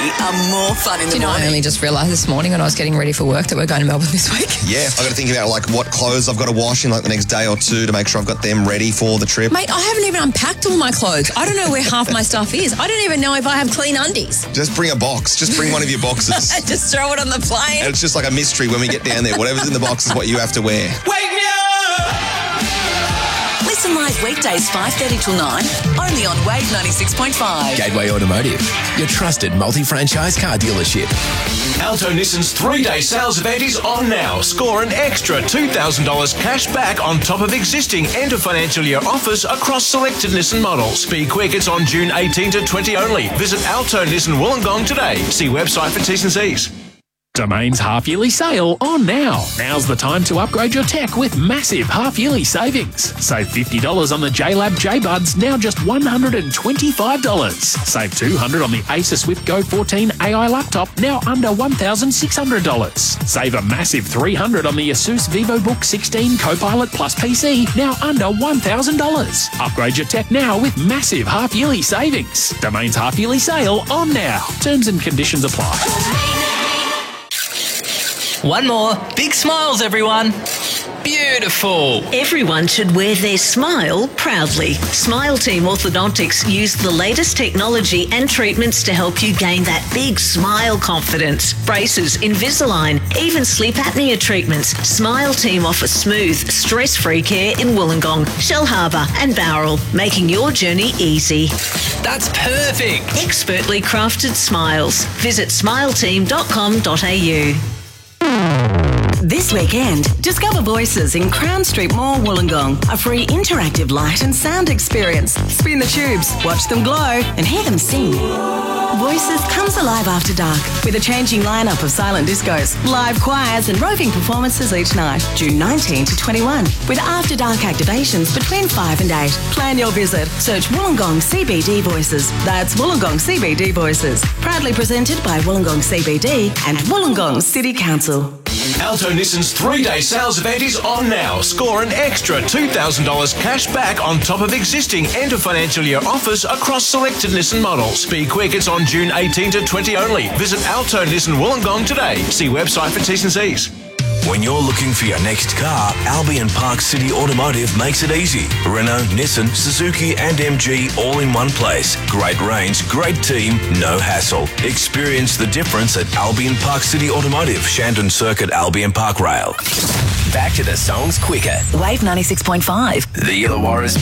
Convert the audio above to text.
are more fun in the morning. I only just realised this morning when I was getting ready for work that we're going to Melbourne this week. Yeah, I've got to think about like what clothes I've got to wash in like the next day or two to make sure I've got them ready for the trip. Mate, I haven't even unpacked all my clothes. I don't know where half my stuff is. I don't even know if I have clean undies. Just bring a box. Just bring one of your boxes. Just throw it on the plane. And it's just like a mystery when we get down there. Whatever's in the box is what you have to wear. Wake me up! Listen live weekdays 5:30 till 9, only on Wave 96.5. Gateway Automotive, your trusted multi-franchise car dealership. Alto Nissan's 3-day sales event is on now. Score an extra $2,000 cash back on top of existing end of financial year offers across selected Nissan models. Be quick, it's on June 18 to 20 only. Visit Alto Nissan Wollongong today. See website for T's and C's. Domain's half-yearly sale on now. Now's the time to upgrade your tech with massive half-yearly savings. Save $50 on the JLab J-Buds, now just $125. Save $200 on the Asus Swift Go 14 AI laptop, now under $1,600. Save a massive $300 on the Asus VivoBook 16 Copilot Plus PC, now under $1,000. Upgrade your tech now with massive half-yearly savings. Domain's half-yearly sale on now. Terms and conditions apply. One more. Big smiles, everyone. Beautiful. Everyone should wear their smile proudly. Smile Team Orthodontics use the latest technology and treatments to help you gain that big smile confidence. Braces, Invisalign, even sleep apnea treatments. Smile Team offers smooth, stress-free care in Wollongong, Shellharbour and Bowral, making your journey easy. That's perfect. Expertly crafted smiles. Visit smileteam.com.au. This weekend, discover Voices in Crown Street Mall, Wollongong. A free interactive light and sound experience. Spin the tubes, watch them glow, and hear them sing. Voices comes alive after dark with a changing lineup of silent discos, live choirs and roving performances each night, June 19 to 21, with after dark activations between 5 and 8. Plan your visit. Search Wollongong CBD Voices. That's Wollongong CBD Voices. Proudly presented by Wollongong CBD and Wollongong City Council. Alto Nissan's 3-day sales event is on now. Score an extra $2,000 cash back on top of existing end of financial year offers across selected Nissan models. Be quick, it's on June 18 to 20 only. Visit Alto Nissan Wollongong today. See website for T's and C's. When you're looking for your next car, Albion Park City Automotive makes it easy. Renault, Nissan, Suzuki and MG all in one place. Great range, great team, no hassle. Experience the difference at Albion Park City Automotive, Shandon Circuit, Albion Park Rail. Back to the songs quicker. Wave 96.5. The Illawarra's